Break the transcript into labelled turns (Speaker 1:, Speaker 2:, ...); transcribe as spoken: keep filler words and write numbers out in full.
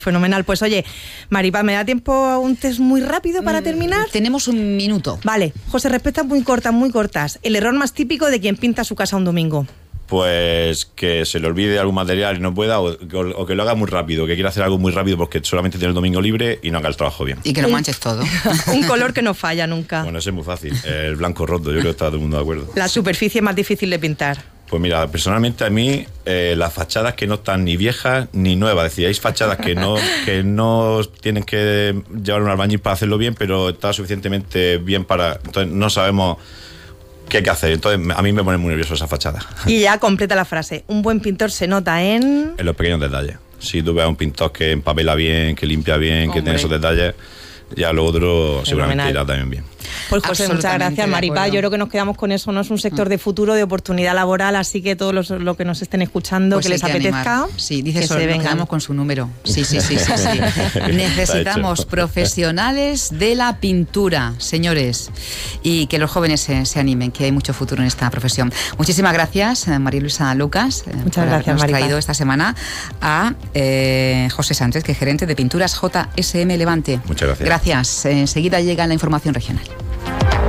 Speaker 1: Fenomenal. Pues oye, Maripaz, ¿me da tiempo a un test muy rápido para terminar?
Speaker 2: Mm, tenemos un minuto.
Speaker 1: Vale. José, respuestas muy cortas, muy cortas. El error más típico de quien pinta su casa un domingo.
Speaker 3: Pues que se le olvide algún material y no pueda, o, o que lo haga muy rápido, que quiera hacer algo muy rápido porque solamente tiene el domingo libre y no haga el trabajo bien.
Speaker 2: Y que lo manches todo.
Speaker 1: Un color que no falla nunca.
Speaker 3: Bueno, ese es muy fácil. El blanco roto, yo creo que está todo el mundo de acuerdo.
Speaker 1: La superficie más difícil de pintar.
Speaker 3: Pues mira, personalmente a mí eh, las fachadas que no están ni viejas ni nuevas, es decir, hay fachadas que no que no tienen que llevar un albañil para hacerlo bien, pero está suficientemente bien para... Entonces no sabemos qué hay que hacer, entonces a mí me pone muy nervioso esa fachada.
Speaker 1: Y ya completa la frase, un buen pintor se nota en...
Speaker 3: En los pequeños detalles. Si tú ves a un pintor que empapela bien, que limpia bien, Hombre. que tiene esos detalles, ya lo otro seguramente irá también bien.
Speaker 1: Pues José, muchas gracias, Maripaz. Yo creo que nos quedamos con eso, ¿no? Es un sector de futuro, de oportunidad laboral, así que todos los lo que nos estén escuchando, pues que les que apetezca,
Speaker 2: animar. Sí, dice
Speaker 1: que
Speaker 2: eso,
Speaker 1: se
Speaker 2: nos
Speaker 1: vengan.
Speaker 2: quedamos con su número. Sí, sí, sí, sí, sí. Necesitamos profesionales de la pintura, señores, y que los jóvenes se, se animen, que hay mucho futuro en esta profesión. Muchísimas gracias, María Luisa Lucas,
Speaker 1: muchas por gracias,
Speaker 2: habernos traído esta semana a eh, José Sánchez, que es gerente de Pinturas J S M Levante.
Speaker 3: Muchas gracias.
Speaker 2: Gracias. Enseguida llega la información regional.